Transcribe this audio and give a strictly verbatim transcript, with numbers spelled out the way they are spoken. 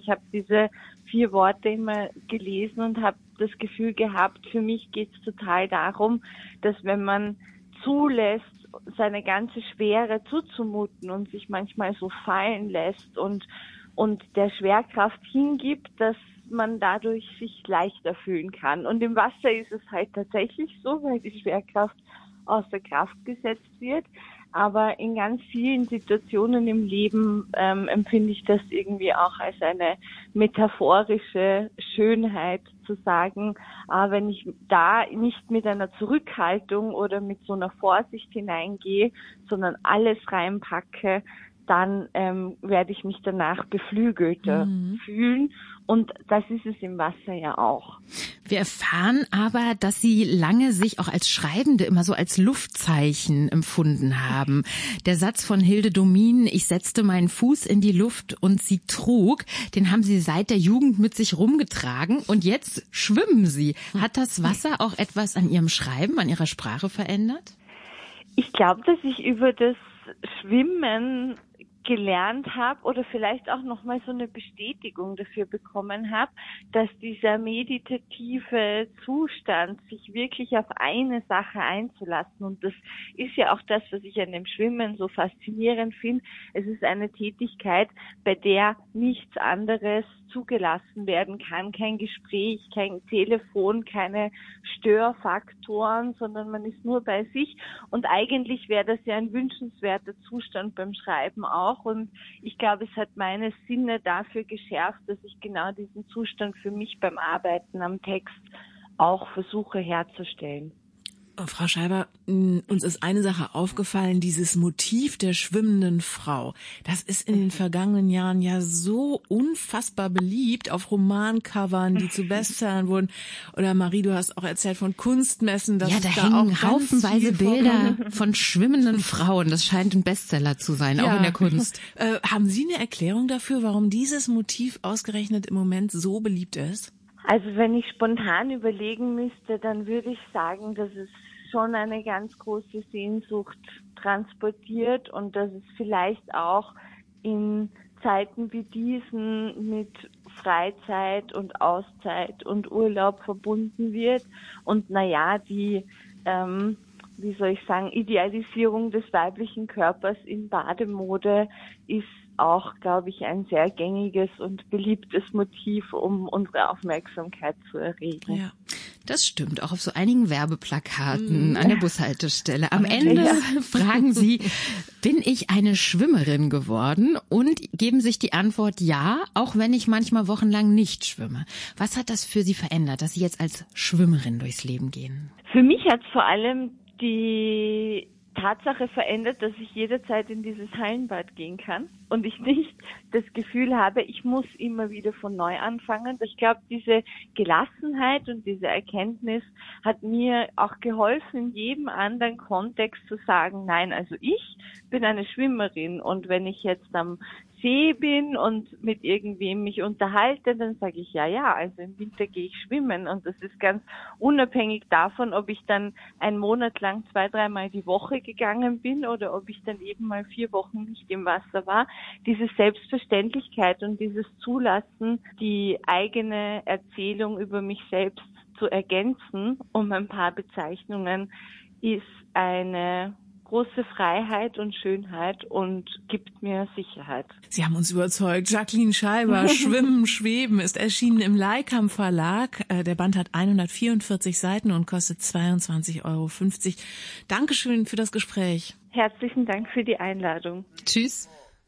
Ich habe diese vier Worte immer gelesen und habe das Gefühl gehabt, für mich geht es total darum, dass wenn man zulässt, seine ganze Schwere zuzumuten und sich manchmal so fallen lässt und und der Schwerkraft hingibt, dass man dadurch sich leichter fühlen kann. Und im Wasser ist es halt tatsächlich so, weil die Schwerkraft außer Kraft gesetzt wird. Aber in ganz vielen Situationen im Leben ähm, empfinde ich das irgendwie auch als eine metaphorische Schönheit zu sagen, äh, wenn ich da nicht mit einer Zurückhaltung oder mit so einer Vorsicht hineingehe, sondern alles reinpacke, dann ähm, werde ich mich danach beflügelter mhm. fühlen. Und das ist es im Wasser ja auch. Wir erfahren aber, dass Sie lange sich auch als Schreibende immer so als Luftzeichen empfunden haben. Der Satz von Hilde Domin, ich setzte meinen Fuß in die Luft und sie trug, den haben Sie seit der Jugend mit sich rumgetragen und jetzt schwimmen Sie. Hat das Wasser auch etwas an Ihrem Schreiben, an Ihrer Sprache verändert? Ich glaube, dass ich über das Schwimmen gelernt habe oder vielleicht auch nochmal so eine Bestätigung dafür bekommen habe, dass dieser meditative Zustand, sich wirklich auf eine Sache einzulassen, und das ist ja auch das, was ich an dem Schwimmen so faszinierend finde, es ist eine Tätigkeit, bei der nichts anderes zugelassen werden kann, kein Gespräch, kein Telefon, keine Störfaktoren, sondern man ist nur bei sich, und eigentlich wäre das ja ein wünschenswerter Zustand beim Schreiben auch. Und ich glaube, es hat meine Sinne dafür geschärft, dass ich genau diesen Zustand für mich beim Arbeiten am Text auch versuche herzustellen. Frau Scheiber, uns ist eine Sache aufgefallen, dieses Motiv der schwimmenden Frau. Das ist in den vergangenen Jahren ja so unfassbar beliebt auf Romancovern, die zu Bestsellern wurden. Oder Marie, du hast auch erzählt von Kunstmessen. Dass ja, da es hängen da auch haufenweise Bilder von schwimmenden Frauen. Das scheint ein Bestseller zu sein, ja. Auch in der Kunst. Äh, haben Sie eine Erklärung dafür, warum dieses Motiv ausgerechnet im Moment so beliebt ist? Also wenn ich spontan überlegen müsste, dann würde ich sagen, dass es schon eine ganz große Sehnsucht transportiert und dass es vielleicht auch in Zeiten wie diesen mit Freizeit und Auszeit und Urlaub verbunden wird. Und naja, die, ähm, wie soll ich sagen, Idealisierung des weiblichen Körpers in Bademode ist auch, glaube ich, ein sehr gängiges und beliebtes Motiv, um unsere Aufmerksamkeit zu erregen. Ja, das stimmt, auch auf so einigen Werbeplakaten mm. an der Bushaltestelle. Am Ende ja. fragen Sie, bin ich eine Schwimmerin geworden? Und geben sich die Antwort ja, auch wenn ich manchmal wochenlang nicht schwimme. Was hat das für Sie verändert, dass Sie jetzt als Schwimmerin durchs Leben gehen? Für mich hat es vor allem die Tatsache verändert, dass ich jederzeit in dieses Hallenbad gehen kann und ich nicht das Gefühl habe, ich muss immer wieder von neu anfangen. Ich glaube, diese Gelassenheit und diese Erkenntnis hat mir auch geholfen, in jedem anderen Kontext zu sagen, nein, also ich bin eine Schwimmerin, und wenn ich jetzt am See bin und mit irgendwem mich unterhalte, dann sage ich, ja, ja, also im Winter gehe ich schwimmen, und das ist ganz unabhängig davon, ob ich dann einen Monat lang zwei, dreimal die Woche gegangen bin oder ob ich dann eben mal vier Wochen nicht im Wasser war. Diese Selbstverständlichkeit und dieses Zulassen, die eigene Erzählung über mich selbst zu ergänzen um ein paar Bezeichnungen, ist eine große Freiheit und Schönheit und gibt mir Sicherheit. Sie haben uns überzeugt. Jacqueline Scheiber, Schwimmen, Schweben ist erschienen im Leikam Verlag. Der Band hat hundertvierundvierzig Seiten und kostet zweiundzwanzig Euro fünfzig. Dankeschön für das Gespräch. Herzlichen Dank für die Einladung. Tschüss.